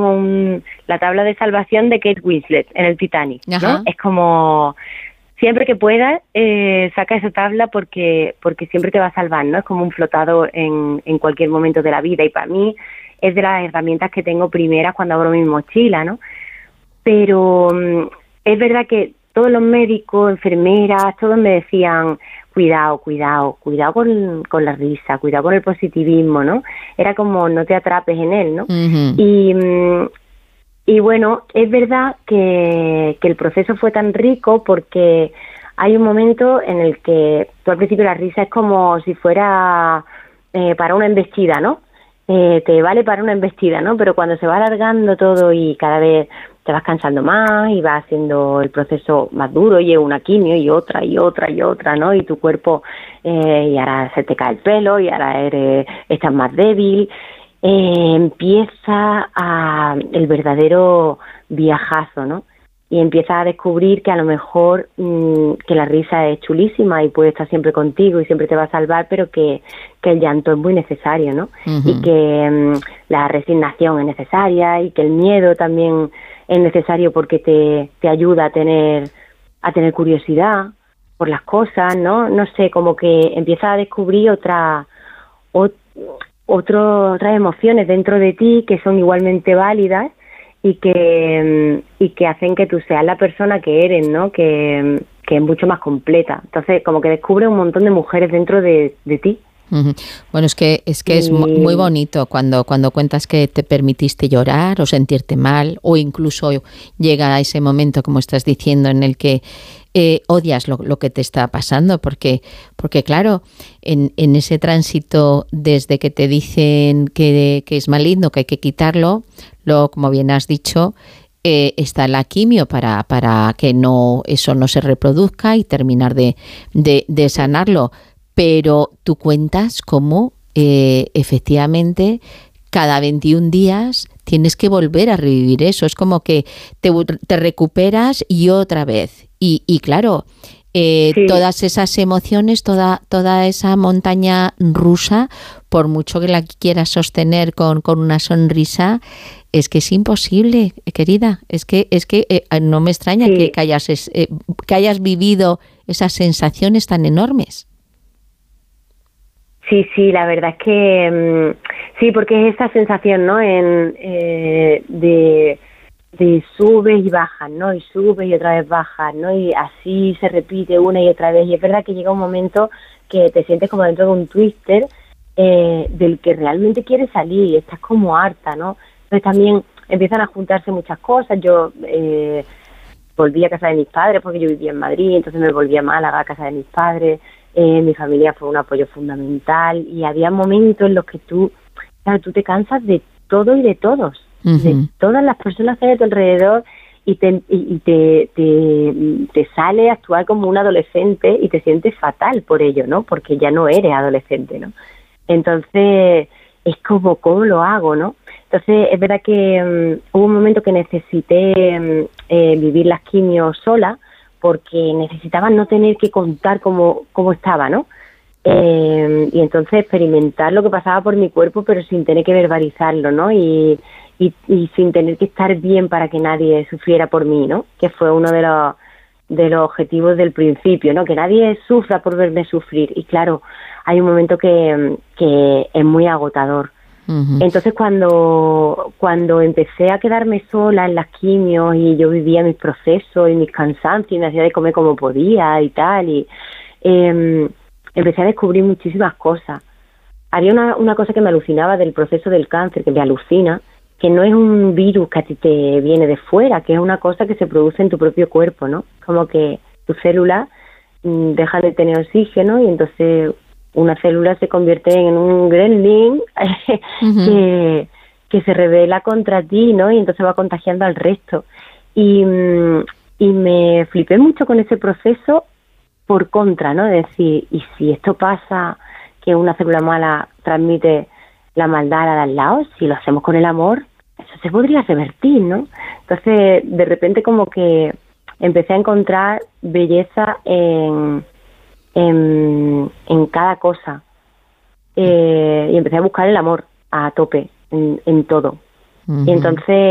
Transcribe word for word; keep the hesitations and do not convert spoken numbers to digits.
como un, la tabla de salvación de Kate Winslet en el Titanic, ¿no? Ajá. Es como siempre que puedas eh, saca esa tabla porque porque siempre te va a salvar, ¿no? Es como un flotador en, en cualquier momento de la vida, y para mí es de las herramientas que tengo primeras cuando abro mi mochila, ¿no? Pero um, es verdad que todos los médicos, enfermeras, todos me decían cuidado, cuidado, cuidado con, con la risa, cuidado con el positivismo, ¿no? Era como no te atrapes en él, ¿no? Uh-huh. Y, y bueno, es verdad que, que el proceso fue tan rico porque hay un momento en el que tú al principio la risa es como si fuera eh, para una embestida, ¿no? Eh, te vale para una embestida, ¿no? Pero cuando se va alargando todo y cada vez te vas cansando más y vas haciendo el proceso más duro, y una quimio y otra y otra y otra, ¿no? Y tu cuerpo, eh, y ahora se te cae el pelo y ahora eres, estás más débil, eh, empieza a, el verdadero viajazo, ¿no? Y empiezas a descubrir que a lo mejor mmm, que la risa es chulísima y puede estar siempre contigo y siempre te va a salvar, pero que, que el llanto es muy necesario, ¿no? Uh-huh. Y que mmm, la resignación es necesaria y que el miedo también es necesario porque te, te ayuda a tener a tener curiosidad por las cosas, ¿no? No sé, como que empiezas a descubrir otra, ot, otro, otras emociones dentro de ti que son igualmente válidas y que y que hacen que tú seas la persona que eres, ¿no? Que, que es mucho más completa. Entonces, como que descubres un montón de mujeres dentro de, de ti. Uh-huh. Bueno, es que es que y... es muy bonito cuando cuando cuentas que te permitiste llorar o sentirte mal, o incluso llega a ese momento, como estás diciendo, en el que eh, odias lo, lo que te está pasando, porque porque claro, en, en ese tránsito desde que te dicen que, que es maligno, que hay que quitarlo, luego, como bien has dicho, eh, está la quimio para para que no eso no se reproduzca y terminar de de, de sanarlo. Pero tú cuentas cómo eh, efectivamente cada veintiún días tienes que volver a revivir eso. Es como que te, te recuperas y otra vez. Y, y claro, eh, sí. todas esas emociones, toda, toda esa montaña rusa, por mucho que la quieras sostener con, con una sonrisa, es que es imposible, querida. Es que, es que eh, no me extraña sí. que, que, hayas, eh, que hayas vivido esas sensaciones tan enormes. Sí, sí, la verdad es que um, sí, porque es esa sensación, ¿no? En, eh, de, de subes y bajas, ¿no? Y subes y otra vez bajas, ¿no? Y así se repite una y otra vez. Y es verdad que llega un momento que te sientes como dentro de un twister eh, del que realmente quieres salir y estás como harta, ¿no? Entonces también empiezan a juntarse muchas cosas. Yo eh, volví a casa de mis padres porque yo vivía en Madrid, entonces me volví a Málaga, a casa de mis padres. Eh, mi familia fue un apoyo fundamental y había momentos en los que tú, claro, tú te cansas de todo y de todos, uh-huh. de todas las personas que hay a tu alrededor, y te y te, te te sale a actuar como un adolescente y te sientes fatal por ello, ¿no? Porque ya no eres adolescente, ¿no? Entonces es como, ¿cómo lo hago, no? Entonces es verdad que um, hubo un momento que necesité um, eh, vivir las quimios sola, porque necesitaba no tener que contar cómo, cómo estaba, ¿no? Eh, y entonces experimentar lo que pasaba por mi cuerpo, pero sin tener que verbalizarlo, ¿no? Y, y, y sin tener que estar bien para que nadie sufriera por mí, ¿no? Que fue uno de los, de los objetivos del principio, ¿no? Que nadie sufra por verme sufrir. Y claro, hay un momento que, que es muy agotador. Uh-huh. Entonces cuando cuando empecé a quedarme sola en las quimios y yo vivía mis procesos y mis cansancios y me hacía de comer como podía y tal, y eh, empecé a descubrir muchísimas cosas. Había una, una cosa que me alucinaba del proceso del cáncer, que me alucina, que no es un virus que a ti te viene de fuera, que es una cosa que se produce en tu propio cuerpo, ¿no? Como que tus células mmm, dejan de tener oxígeno y entonces una célula se convierte en un gremlin uh-huh. que, que se revela contra ti, ¿no? Y entonces va contagiando al resto. Y, y me flipé mucho con ese proceso por contra, ¿no? De decir, ¿y si esto pasa, que una célula mala transmite la maldad a la de al lado? Si lo hacemos con el amor, eso se podría revertir, ¿no? Entonces, de repente como que empecé a encontrar belleza en... En, en cada cosa eh, y empecé a buscar el amor a tope en, en todo. Uh-huh. Y entonces